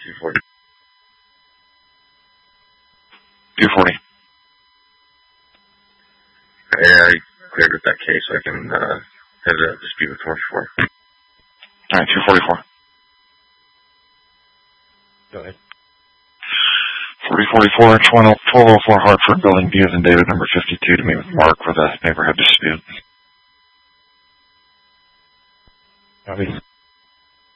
240. 240. I already cleared with that case, so I can have a dispute with 24. Alright, 244. Go ahead. 4044, 1204 Hartford, Building B as in David, number 52, to meet with Mark with a neighborhood dispute. Copy.